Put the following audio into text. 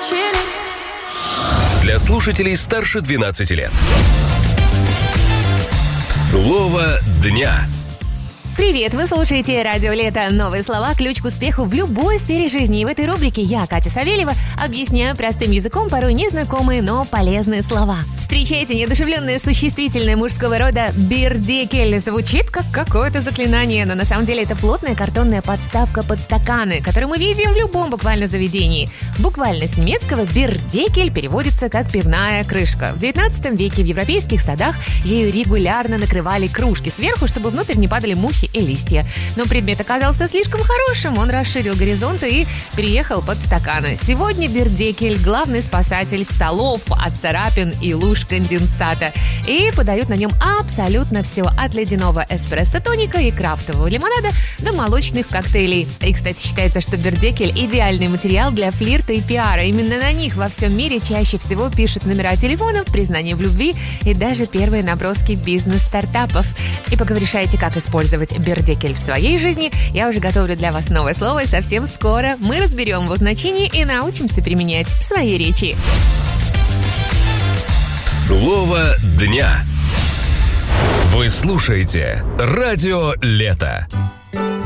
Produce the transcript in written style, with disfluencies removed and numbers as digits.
Для слушателей старше 12 лет. Слово дня. Привет! Вы слушаете «Радио Лето». Новые слова – ключ к успеху в любой сфере жизни. И в этой рубрике я, Катя Савельева, объясняю простым языком порой незнакомые, но полезные слова. Встречайте неодушевленное существительное мужского рода «бирдекель». Звучит как какое-то заклинание, но на самом деле это плотная картонная подставка под стаканы, которую мы видим в любом буквально заведении. Буквально с немецкого «бирдекель» переводится как «пивная крышка». В 19 веке в европейских садах ею регулярно накрывали кружки сверху, чтобы внутрь не падали мухи и листья. Но предмет оказался слишком хорошим, он расширил горизонты и переехал под стаканы. Сегодня бирдекель – главный спасатель столов от царапин и луж конденсата. И подают на нем абсолютно все, от ледяного эспрессо-тоника и крафтового лимонада до молочных коктейлей. И, кстати, считается, что бирдекель – идеальный материал для флирта и пиара. Именно на них во всем мире чаще всего пишут номера телефонов, признание в любви и даже первые наброски бизнес-стартапов. И пока вы решаете, как использовать бирдекель в своей жизни, я уже готовлю для вас новое слово, и совсем скоро мы разберем его значение и научимся применять в своей речи. Слово дня. Вы слушаете «Радио Лето».